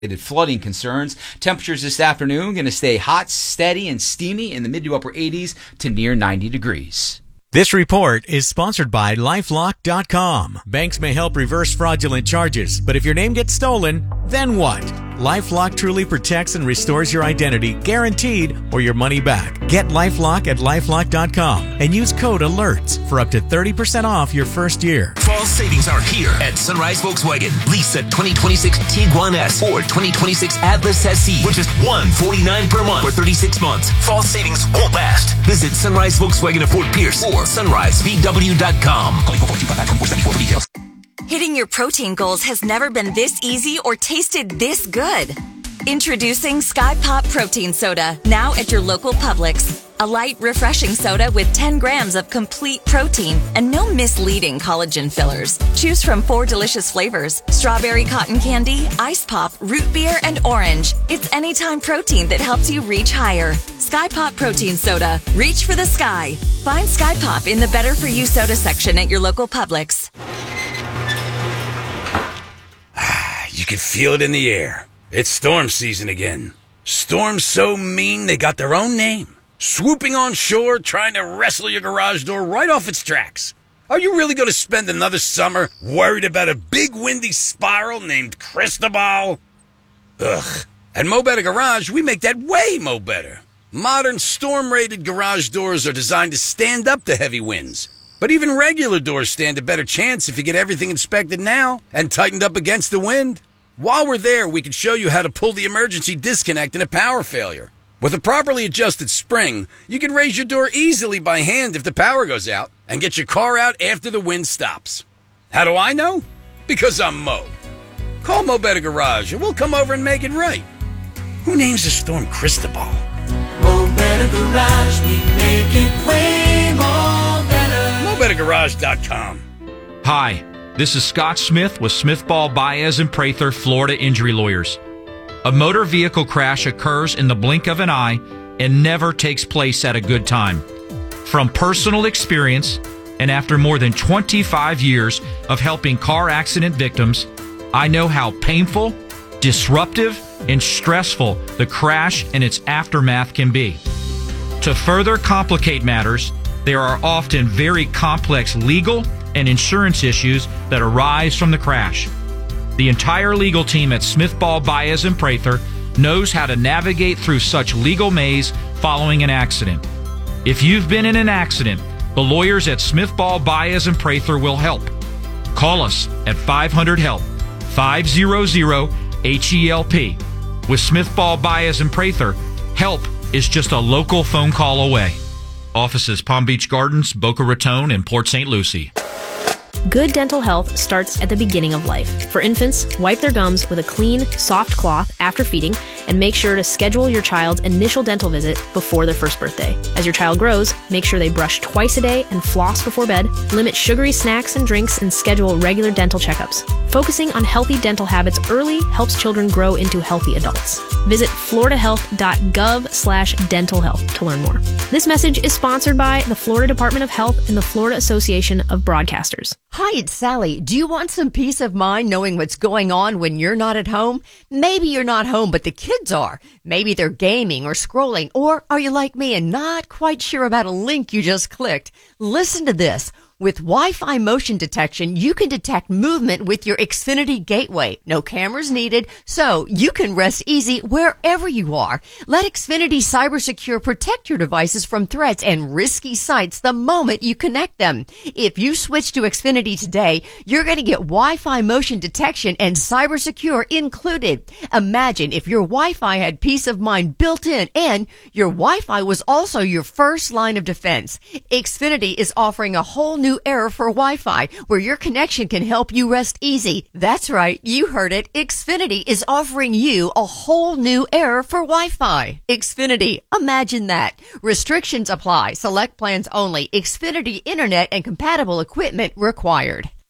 Flooding concerns. Temperatures this afternoon going to stay hot, steady, and steamy in the mid to upper 80s to near 90 degrees. This report is sponsored by LifeLock.com. Banks may help reverse fraudulent charges, but if your name gets stolen, then what? LifeLock truly protects and restores your identity, guaranteed, or your money back. Get LifeLock at LifeLock.com and use code ALERTS for up to 30% off your first year. Fall savings are here at Sunrise Volkswagen. Lease a 2026 Tiguan S or 2026 Atlas SE for just $149 per month for 36 months. Fall savings won't last. Visit Sunrise Volkswagen of Fort Pierce or sunrisevw.com. Call 425-5474 for details. Hitting your protein goals has never been this easy or tasted this good. Introducing Sky Pop Protein Soda, now at your local Publix. A light, refreshing soda with 10 grams of complete protein and no misleading collagen fillers. Choose from 4 delicious flavors: strawberry cotton candy, ice pop, root beer, and orange. It's anytime protein that helps you reach higher. Sky Pop Protein Soda. Reach for the sky. Find Sky Pop in the Better For You soda section at your local Publix. You can feel it in the air. It's storm season again. Storms so mean they got their own name. Swooping on shore, trying to wrestle your garage door right off its tracks. Are you really going to spend another summer worried about a big windy spiral named Cristobal? Ugh. At Mo Better Garage, we make that way mo better. Modern storm-rated garage doors are designed to stand up to heavy winds. But even regular doors stand a better chance if you get everything inspected now and tightened up against the wind. While we're there, we can show you how to pull the emergency disconnect in a power failure. With a properly adjusted spring, you can raise your door easily by hand if the power goes out and get your car out after the wind stops. How do I know? Because I'm Mo. Call Mo Better Garage and we'll come over and make it right. Who names the storm Cristobal? Mo Better Garage, we make it way more better. MoBetterGarage.com. Hi, this is Scott Smith with Smith Ball, Baez & Prather, Florida Injury Lawyers. A motor vehicle crash occurs in the blink of an eye and never takes place at a good time. From personal experience, and after more than 25 years of helping car accident victims, I know how painful, disruptive, and stressful the crash and its aftermath can be. To further complicate matters, there are often very complex legal and insurance issues that arise from the crash. The entire legal team at Smith Ball, Baez & Prather knows how to navigate through such legal maze following an accident. If you've been in an accident, the lawyers at Smith Ball, Baez & Prather will help. Call us at 500-HELP, 500-HELP. With Smith Ball, Baez & Prather, help is just a local phone call away. Offices Palm Beach Gardens, Boca Raton, and Port St. Lucie. Good dental health starts at the beginning of life. For infants, wipe their gums with a clean, soft cloth after feeding, and make sure to schedule your child's initial dental visit before their first birthday. As your child grows, make sure they brush twice a day and floss before bed, limit sugary snacks and drinks, and schedule regular dental checkups. Focusing on healthy dental habits early helps children grow into healthy adults. Visit floridahealth.gov/dental health to learn more. This message is sponsored by the Florida Department of Health and the Florida Association of Broadcasters. Hi, it's Sally. Do you want some peace of mind knowing what's going on when you're not at home? Maybe you're not home, but the kids are. Maybe they're gaming or scrolling. Or are you like me and not quite sure about a link you just clicked? Listen to this. With Wi-Fi motion detection, you can detect movement with your Xfinity gateway. No cameras needed, so you can rest easy wherever you are. Let Xfinity CyberSecure protect your devices from threats and risky sites the moment you connect them. If you switch to Xfinity today, you're going to get Wi-Fi motion detection and CyberSecure included. Imagine if your Wi-Fi had peace of mind built in and your Wi-Fi was also your first line of defense. Xfinity is offering a whole new era for Wi-Fi, where your connection can help you rest easy. That's right, you heard it. Xfinity is offering you a whole new era for Wi-Fi. Xfinity, imagine that. Restrictions apply. Select plans only. Xfinity Internet and compatible equipment required.